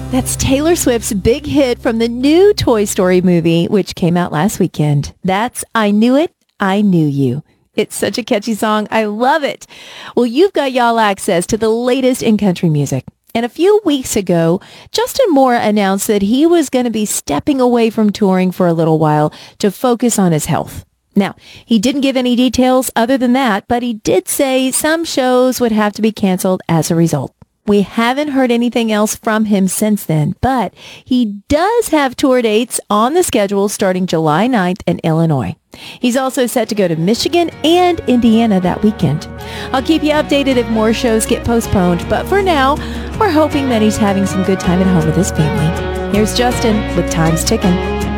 That's Taylor Swift's big hit from the new Toy Story movie, which came out last weekend. That's I Knew It, I Knew You. It's such a catchy song. I love it. Well, you've got y'all access to the latest in country music. And a few weeks ago, Justin Moore announced that he was going to be stepping away from touring for a little while to focus on his health. Now, he didn't give any details other than that, but he did say some shows would have to be canceled as a result. We haven't heard anything else from him since then, but he does have tour dates on the schedule starting July 9th in Illinois. He's also set to go to Michigan and Indiana that weekend. I'll keep you updated if more shows get postponed, but for now, we're hoping that he's having some good time at home with his family. Here's Justin with Time's Ticking.